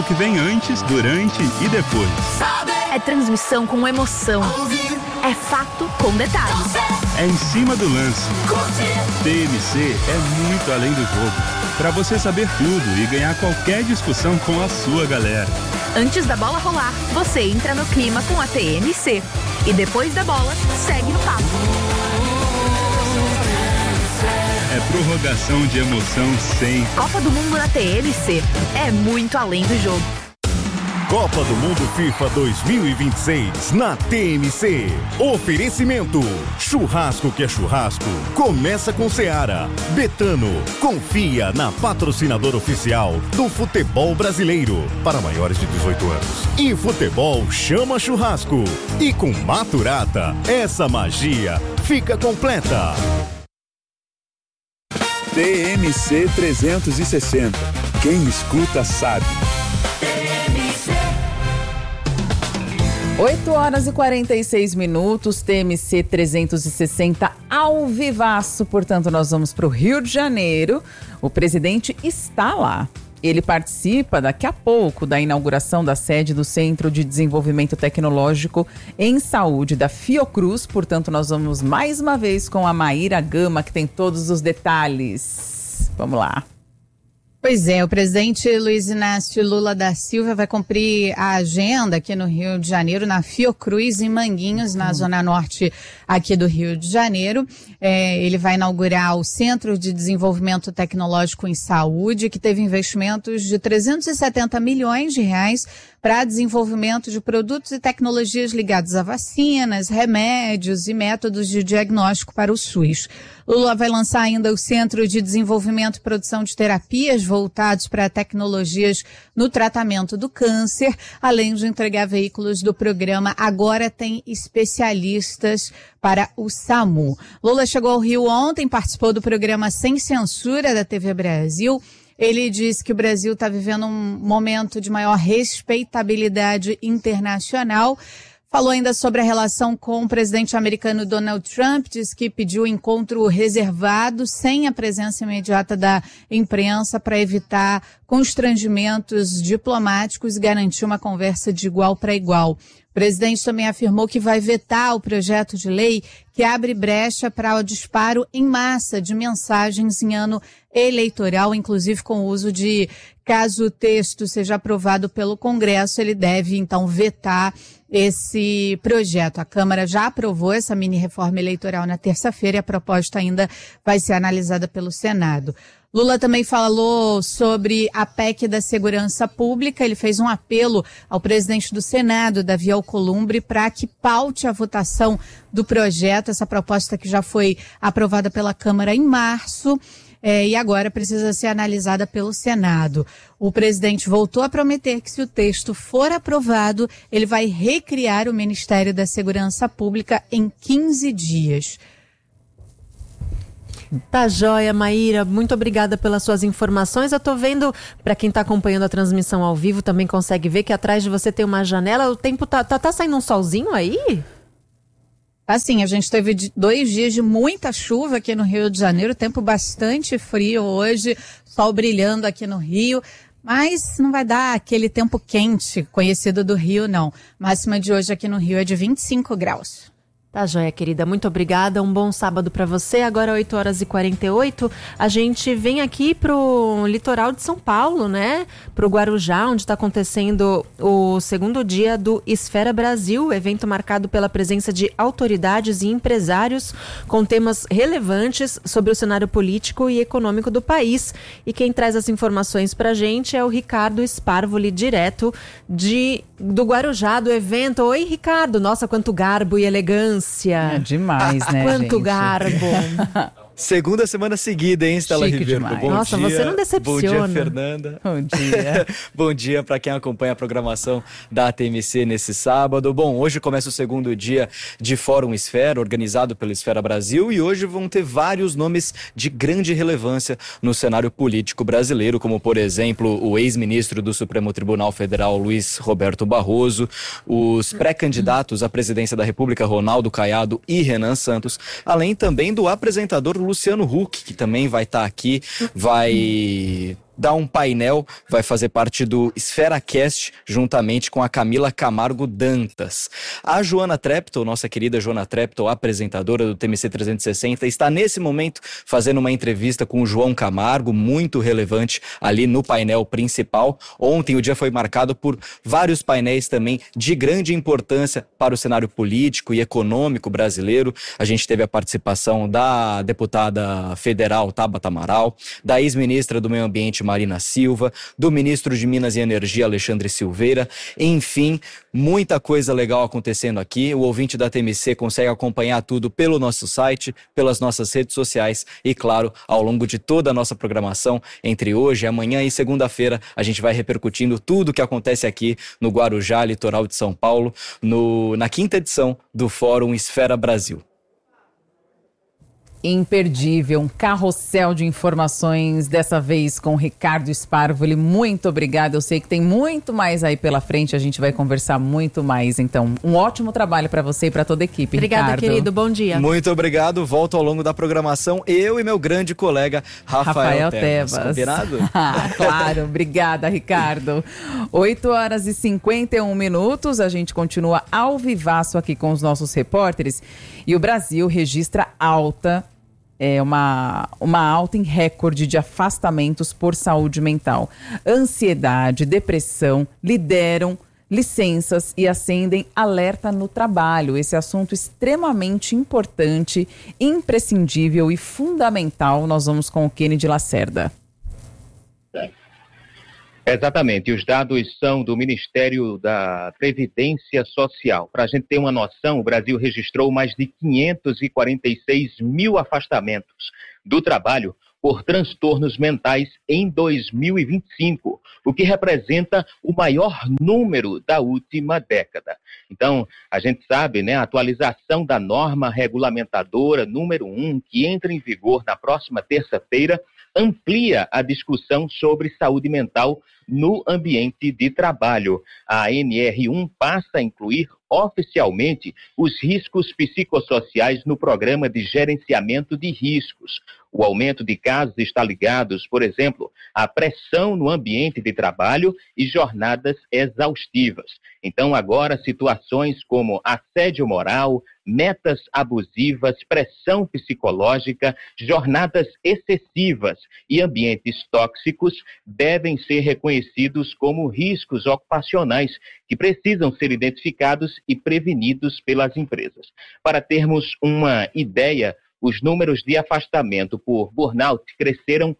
o que vem antes, durante e depois. É transmissão com emoção. É fato com detalhes. É em cima do lance. TMC é muito além do jogo. Para você saber tudo e ganhar qualquer discussão com a sua galera. Antes da bola rolar, você entra no clima com a TMC. E depois da bola, segue no papo. É prorrogação de emoção sem. Copa do Mundo na TMC. É muito além do jogo. Copa do Mundo FIFA 2026 na TMC. Oferecimento: churrasco que é churrasco. Começa com Seara. Betano. Confia na patrocinadora oficial do futebol brasileiro. Para maiores de 18 anos. E futebol chama churrasco. E com Maturata, essa magia fica completa. TMC 360. Quem escuta sabe. 8h46, TMC 360 ao vivaço. Portanto, nós vamos para o Rio de Janeiro. O presidente está lá. Ele participa daqui a pouco da inauguração da sede do Centro de Desenvolvimento Tecnológico em Saúde da Fiocruz. Portanto, nós vamos mais uma vez com a Maíra Gama, que tem todos os detalhes. Vamos lá. Pois é, o presidente Luiz Inácio Lula da Silva vai cumprir a agenda aqui no Rio de Janeiro, na Fiocruz, em Manguinhos, na zona norte aqui do Rio de Janeiro. Ele vai inaugurar o Centro de Desenvolvimento Tecnológico em Saúde, que teve investimentos de 370 milhões de reais para desenvolvimento de produtos e tecnologias ligados a vacinas, remédios e métodos de diagnóstico para o SUS. Lula vai lançar ainda o Centro de Desenvolvimento e Produção de Terapias voltados para tecnologias no tratamento do câncer, além de entregar veículos do programa Agora Tem Especialistas para o SAMU. Lula chegou ao Rio ontem, participou do programa Sem Censura da TV Brasil. Ele disse que o Brasil está vivendo um momento de maior respeitabilidade internacional. Falou ainda sobre a relação com o presidente americano Donald Trump, disse que pediu encontro reservado, sem a presença imediata da imprensa, para evitar constrangimentos diplomáticos e garantir uma conversa de igual para igual. O presidente também afirmou que vai vetar o projeto de lei que abre brecha para o disparo em massa de mensagens em ano eleitoral, inclusive com o uso de, caso o texto seja aprovado pelo Congresso, ele deve então vetar esse projeto. A Câmara já aprovou essa mini-reforma eleitoral na terça-feira e a proposta ainda vai ser analisada pelo Senado. Lula também falou sobre a PEC da segurança pública. Ele fez um apelo ao presidente do Senado, Davi Alcolumbre, para que paute a votação do projeto, essa proposta que já foi aprovada pela Câmara em março. E agora precisa ser analisada pelo Senado. O presidente voltou a prometer que, se o texto for aprovado, ele vai recriar o Ministério da Segurança Pública em 15 dias. Tá joia, Maíra. Muito obrigada pelas suas informações. Eu tô vendo, para quem tá acompanhando a transmissão ao vivo, também consegue ver que atrás de você tem uma janela. O tempo tá saindo um solzinho aí? Assim, a gente teve 2 dias de muita chuva aqui no Rio de Janeiro, tempo bastante frio hoje, sol brilhando aqui no Rio, mas não vai dar aquele tempo quente conhecido do Rio, não. Máxima de hoje aqui no Rio é de 25 graus. Tá joia, querida. Muito obrigada. Um bom sábado para você. Agora 8h48, a gente vem aqui pro litoral de São Paulo, né? Pro Guarujá, onde está acontecendo o segundo dia do Esfera Brasil, evento marcado pela presença de autoridades e empresários com temas relevantes sobre o cenário político e econômico do país. E quem traz as informações pra gente é o Ricardo Sparvoli, direto do Guarujá, do evento. Oi, Ricardo. Nossa, quanto garbo e elegância. É demais, né, Quanto gente? garbo. Segunda semana seguida, hein, Stella Chique Ribeiro? demais. Bom Nossa, dia. você não decepciona. Bom dia, Fernanda. Bom dia. Bom dia para quem acompanha a programação da TMC nesse sábado. Bom, hoje começa o segundo dia de Fórum Esfera, organizado pela Esfera Brasil, e hoje vão ter vários nomes de grande relevância no cenário político brasileiro, como, por exemplo, o ex-ministro do Supremo Tribunal Federal, Luiz Roberto Barroso, os pré-candidatos à presidência da República, Ronaldo Caiado e Renan Santos, além também do apresentador Luciano Huck, que também vai estar aqui, vai dar um painel, vai fazer parte do EsferaCast, juntamente com a Camila Camargo Dantas. A Joana Treptow, nossa querida Joana Treptow, apresentadora do TMC 360, está nesse momento fazendo uma entrevista com o João Camargo, muito relevante ali no painel principal. Ontem o dia foi marcado por vários painéis também de grande importância para o cenário político e econômico brasileiro. A gente teve a participação da deputada federal Tabata Amaral, da ex-ministra do Meio Ambiente Marina Silva, do ministro de Minas e Energia Alexandre Silveira. Enfim, muita coisa legal acontecendo aqui. O ouvinte da TMC consegue acompanhar tudo pelo nosso site, pelas nossas redes sociais e, claro, ao longo de toda a nossa programação, entre hoje, amanhã e segunda-feira, a gente vai repercutindo tudo o que acontece aqui no Guarujá, litoral de São Paulo, na 5ª edição do Fórum Esfera Brasil. Imperdível, um carrossel de informações, dessa vez com o Ricardo Sparvoli. Muito obrigada, eu sei que tem muito mais aí pela frente, a gente vai conversar muito mais. Então, um ótimo trabalho para você e para toda a equipe, Obrigada, Ricardo. querido, bom dia. Muito obrigado, volto ao longo da programação, eu e meu grande colega Rafael Tebas. Combinado? Claro, obrigada, Ricardo. 8h51, a gente continua ao vivaço aqui com os nossos repórteres e o Brasil registra uma alta em recorde de afastamentos por saúde mental. Ansiedade, depressão lideram licenças e acendem alerta no trabalho. Esse assunto extremamente importante, imprescindível e fundamental. Nós vamos com o Kennedy Lacerda. Exatamente, os dados são do Ministério da Previdência Social. Para a gente ter uma noção, o Brasil registrou mais de 546 mil afastamentos do trabalho por transtornos mentais em 2025, o que representa o maior número da última década. Então, a gente sabe, né, a atualização da norma regulamentadora número 1, que entra em vigor na próxima terça-feira, amplia a discussão sobre saúde mental no ambiente de trabalho. A NR1 passa a incluir oficialmente os riscos psicossociais no programa de gerenciamento de riscos. O aumento de casos está ligado, por exemplo, à pressão no ambiente de trabalho e jornadas exaustivas. Então, agora, situações como assédio moral, metas abusivas, pressão psicológica, jornadas excessivas e ambientes tóxicos devem ser reconhecidos como riscos ocupacionais que precisam ser identificados e prevenidos pelas empresas. Para termos uma ideia, os números de afastamento por burnout cresceram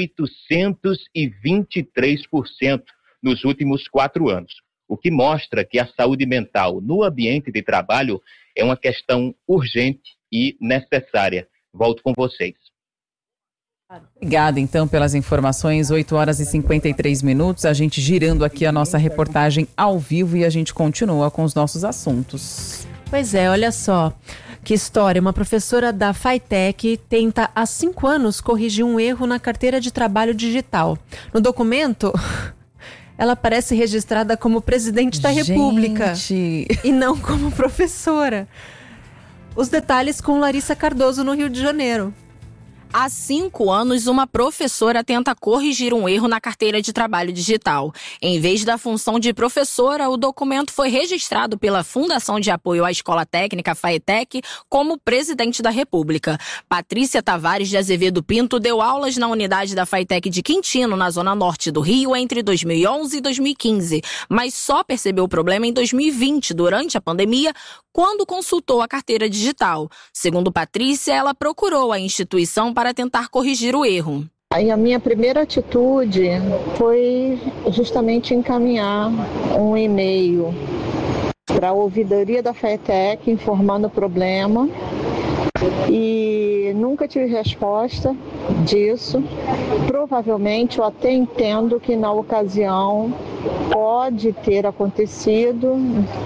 823% nos últimos 4 anos, o que mostra que a saúde mental no ambiente de trabalho é uma questão urgente e necessária. Volto com vocês. Obrigada, então, pelas informações. 8h53, a gente girando aqui a nossa reportagem ao vivo e a gente continua com os nossos assuntos. Pois é, olha só, que história. Uma professora da FATEC tenta há 5 anos corrigir um erro na carteira de trabalho digital. No documento, ela aparece registrada como presidente da República e não como professora. Os detalhes com Larissa Cardoso, no Rio de Janeiro. Há 5 anos, uma professora tenta corrigir um erro na carteira de trabalho digital. Em vez da função de professora, o documento foi registrado pela Fundação de Apoio à Escola Técnica, FATEC, como presidente da República. Patrícia Tavares de Azevedo Pinto deu aulas na unidade da FATEC de Quintino, na zona norte do Rio, entre 2011 e 2015, mas só percebeu o problema em 2020, durante a pandemia, quando consultou a carteira digital. Segundo Patrícia, ela procurou a instituição para tentar corrigir o erro. Aí a minha primeira atitude foi justamente encaminhar um e-mail para a ouvidoria da FATEC informando o problema e nunca tive resposta disso. Provavelmente eu até entendo que na ocasião pode ter acontecido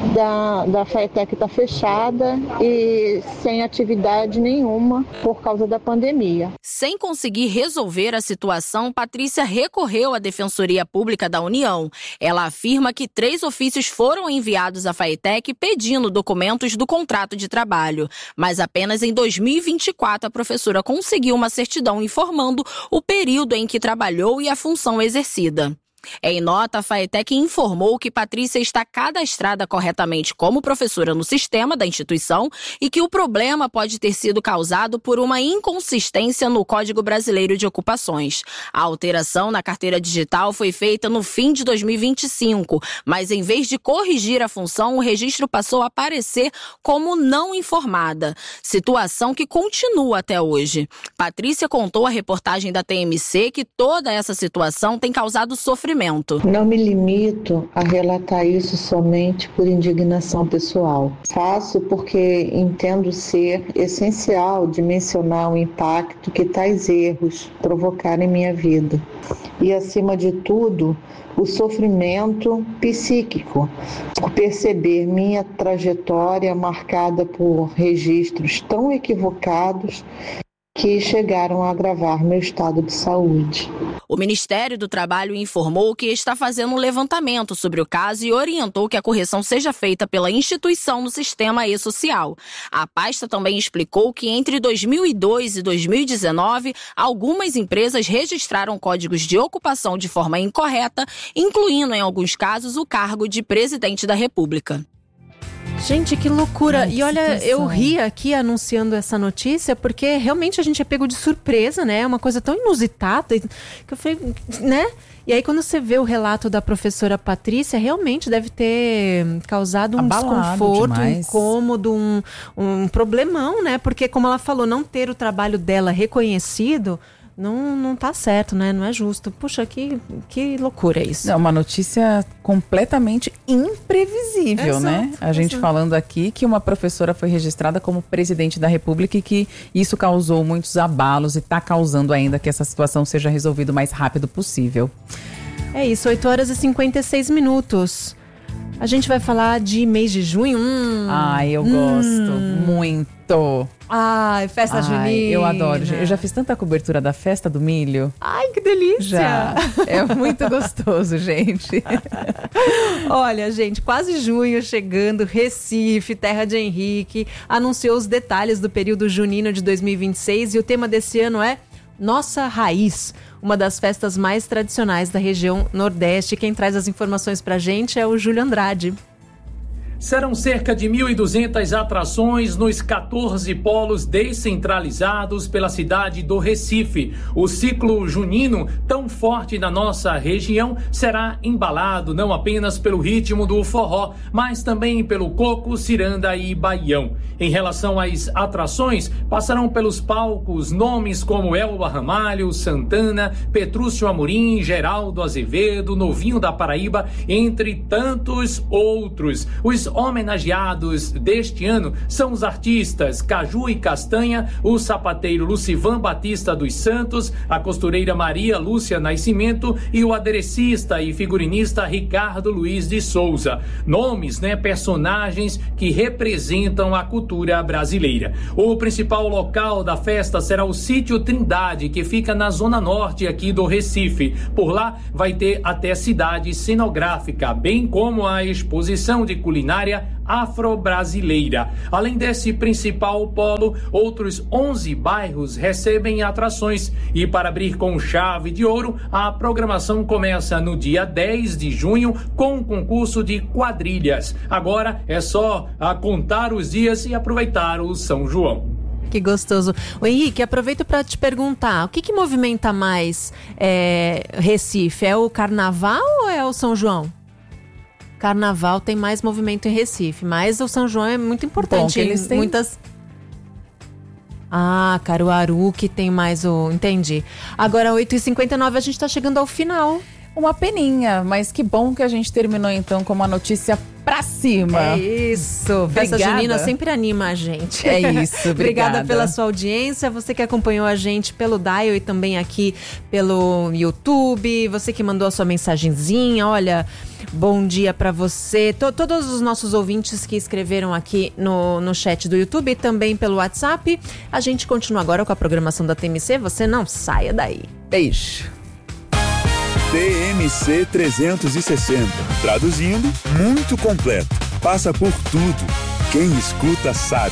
da FATEC estar fechada e sem atividade nenhuma por causa da pandemia. Sem conseguir resolver a situação, Patrícia recorreu à Defensoria Pública da União. Ela afirma que 3 ofícios foram enviados à FATEC pedindo documentos do contrato de trabalho, mas apenas em 2024 a professora conseguiu uma certidão informando o período em que trabalhou e a função exercida. Em nota, a FATEC informou que Patrícia está cadastrada corretamente como professora no sistema da instituição e que o problema pode ter sido causado por uma inconsistência no Código Brasileiro de Ocupações. A alteração na carteira digital foi feita no fim de 2025, mas em vez de corrigir a função, o registro passou a aparecer como não informada, situação que continua até hoje. Patrícia contou à reportagem da TMC que toda essa situação tem causado sofrimento. Não me limito a relatar isso somente por indignação pessoal. Faço porque entendo ser essencial dimensionar o impacto que tais erros provocaram em minha vida. E, acima de tudo, o sofrimento psíquico, por perceber minha trajetória marcada por registros tão equivocados que chegaram a agravar meu estado de saúde. O Ministério do Trabalho informou que está fazendo um levantamento sobre o caso e orientou que a correção seja feita pela instituição no sistema e-social. A pasta também explicou que entre 2002 e 2019, algumas empresas registraram códigos de ocupação de forma incorreta, incluindo, em alguns casos, o cargo de presidente da República. Gente, que loucura. E olha, eu ri aqui anunciando essa notícia porque realmente a gente é pego de surpresa, né? É uma coisa tão inusitada que eu falei, né? E aí quando você vê o relato da professora Patrícia, realmente deve ter causado um desconforto, demais. Um incômodo, um problemão, né? Porque como ela falou, não ter o trabalho dela reconhecido não tá certo, né? Não é justo. Puxa, que loucura isso. É uma notícia completamente imprevisível, né? A gente falando aqui que uma professora foi registrada como presidente da República e que isso causou muitos abalos e está causando ainda que essa situação seja resolvida o mais rápido possível. É isso, 8h56. A gente vai falar de mês de junho. Eu gosto muito. Festa junina. Eu adoro. Eu já fiz tanta cobertura da festa do milho. Ai, que delícia. Já. É muito gostoso, gente. Olha, gente, quase junho chegando. Recife, terra de Henrique, anunciou os detalhes do período junino de 2026 e o tema desse ano é Nossa Raiz, uma das festas mais tradicionais da região Nordeste. Quem traz as informações pra gente é o Júlio Andrade. Serão cerca de 1.200 atrações nos 14 polos descentralizados pela cidade do Recife. O ciclo junino, tão forte na nossa região, será embalado não apenas pelo ritmo do forró, mas também pelo coco, ciranda e baião. Em relação às atrações, passarão pelos palcos nomes como Elba Ramalho, Santana, Petrúcio Amorim, Geraldo Azevedo, Novinho da Paraíba, entre tantos outros. Os homenageados deste ano são os artistas Caju e Castanha, o sapateiro Lucivan Batista dos Santos, a costureira Maria Lúcia Nascimento e o aderecista e figurinista Ricardo Luiz de Souza. Nomes, personagens que representam a cultura brasileira. O principal local da festa será o Sítio Trindade, que fica na zona norte aqui do Recife. Por lá vai ter até cidade cenográfica, bem como a exposição de culinária afro-brasileira. Além desse principal polo, outros 11 bairros recebem atrações e para abrir com chave de ouro, a programação começa no dia 10 de junho com um concurso de quadrilhas. Agora é só contar os dias e aproveitar o São João. Que gostoso. O Henrique, aproveito para te perguntar, o que movimenta mais Recife? É o Carnaval ou é o São João? Carnaval tem mais movimento em Recife, mas o São João é muito importante. Eles têm muitas... Caruaru que tem mais o... Entendi. Agora, 8h59, a gente tá chegando ao final. Uma peninha, mas que bom que a gente terminou então com uma notícia pra cima. É isso. Festa junina sempre anima a gente. É isso, Obrigada pela sua audiência. Você que acompanhou a gente pelo Dial e também aqui pelo YouTube. Você que mandou a sua mensagenzinha. Olha, bom dia pra você. Todos os nossos ouvintes que escreveram aqui no chat do YouTube e também pelo WhatsApp. A gente continua agora com a programação da TMC. Você não saia daí. Beijo. TMC 360. Traduzindo, muito completo. Passa por tudo. Quem escuta sabe.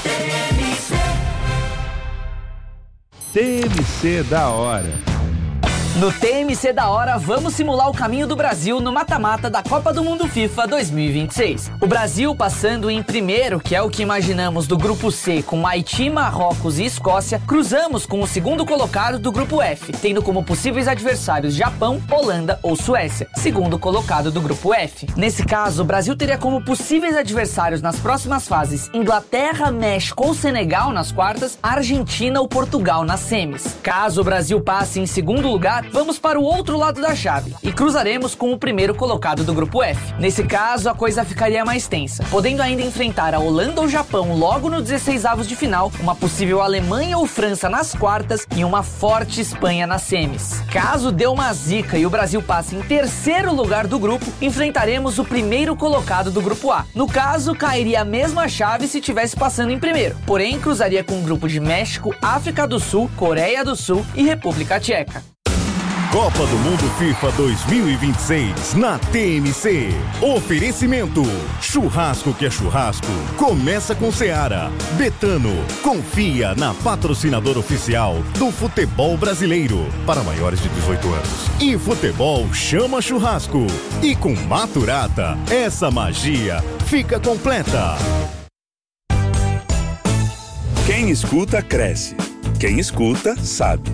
TMC da hora. No TMC da hora, vamos simular o caminho do Brasil no mata-mata da Copa do Mundo FIFA 2026. O Brasil passando em primeiro, que é o que imaginamos do grupo C, com Haiti, Marrocos e Escócia, cruzamos com o segundo colocado do grupo F, tendo como possíveis adversários Japão, Holanda ou Suécia, segundo colocado do grupo F. Nesse caso, o Brasil teria como possíveis adversários nas próximas fases Inglaterra, México ou Senegal nas quartas, Argentina ou Portugal nas semis. Caso o Brasil passe em segundo lugar, vamos para o outro lado da chave e cruzaremos com o primeiro colocado do grupo F. Nesse caso, a coisa ficaria mais tensa, podendo ainda enfrentar a Holanda ou Japão logo no 16avos de final, uma possível Alemanha ou França nas quartas e uma forte Espanha nas semis. Caso dê uma zica e o Brasil passe em terceiro lugar do grupo, enfrentaremos o primeiro colocado do grupo A. No caso, cairia a mesma chave se tivesse passando em primeiro, porém cruzaria com o grupo de México, África do Sul, Coreia do Sul e República Tcheca. Copa do Mundo FIFA 2026 na TMC. Oferecimento: churrasco que é churrasco. Começa com Seara. Betano. Confia na patrocinadora oficial do futebol brasileiro para maiores de 18 anos. E futebol chama churrasco. E com Maturata, essa magia fica completa. Quem escuta, cresce. Quem escuta, sabe.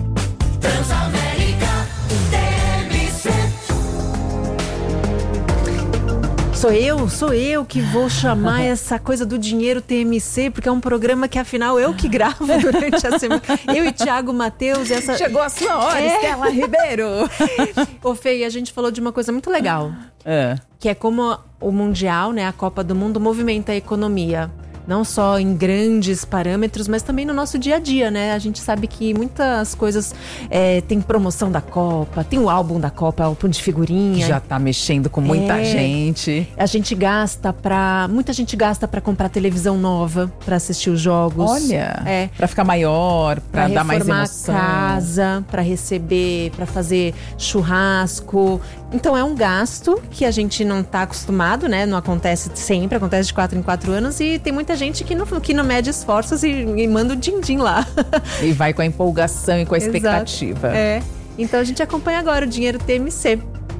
Sou eu que vou chamar essa coisa do dinheiro TMC, porque é um programa que, afinal, eu que gravo durante a semana. Eu e Thiago Matheus. Chegou a sua hora, Estela Ribeiro. Ô, Fê, e a gente falou de uma coisa muito legal. Que é como o Mundial, né, a Copa do Mundo, movimenta a economia. Não só em grandes parâmetros, mas também no nosso dia a dia, né? A gente sabe que muitas coisas tem promoção da Copa, tem o álbum da Copa, álbum de figurinha. Que já tá mexendo com muita gente. Muita gente gasta pra comprar televisão nova, pra assistir os jogos. Olha, pra ficar maior, pra dar mais emoção. Pra casa, pra receber, pra fazer churrasco. Então é um gasto que a gente não tá acostumado, né? Não acontece sempre, acontece de 4 em 4 anos e tem muita gente que não mede esforços e manda o din-din lá. E vai com a empolgação e com a expectativa. Então a gente acompanha agora o Dinheiro TMC.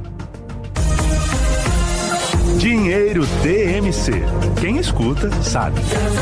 Dinheiro TMC. Quem escuta, sabe.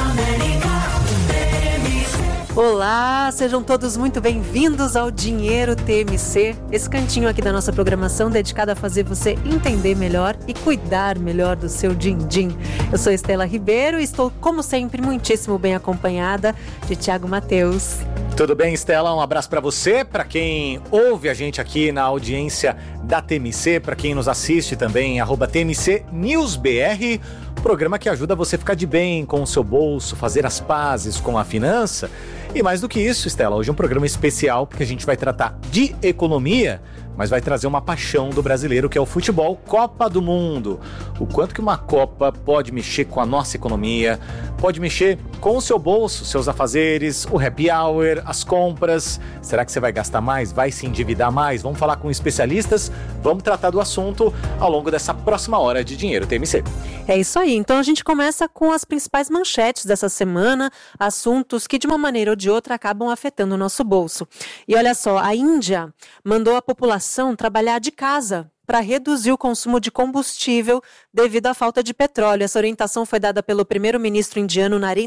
Olá, sejam todos muito bem-vindos ao Dinheiro TMC, esse cantinho aqui da nossa programação dedicado a fazer você entender melhor e cuidar melhor do seu din-din. Eu sou Estela Ribeiro e estou, como sempre, muitíssimo bem acompanhada de Thiago Matheus. Tudo bem, Estela? Um abraço para você, para quem ouve a gente aqui na audiência da TMC, para quem nos assiste também, @TMCNewsBR, programa que ajuda você a ficar de bem com o seu bolso, fazer as pazes com a finança. E mais do que isso, Estela, hoje é um programa especial porque a gente vai tratar de economia, mas vai trazer uma paixão do brasileiro, que é o futebol, Copa do Mundo. O quanto que uma Copa pode mexer com a nossa economia, pode mexer com o seu bolso, seus afazeres, o happy hour, as compras. Será que você vai gastar mais? Vai se endividar mais? Vamos falar com especialistas, vamos tratar do assunto ao longo dessa próxima hora de Dinheiro TMC. É isso aí, então a gente começa com as principais manchetes dessa semana, assuntos que de uma maneira ou de outra acabam afetando o nosso bolso. E olha só, a Índia mandou a população trabalhar de casa para reduzir o consumo de combustível devido à falta de petróleo. Essa orientação foi dada pelo primeiro-ministro indiano Narendra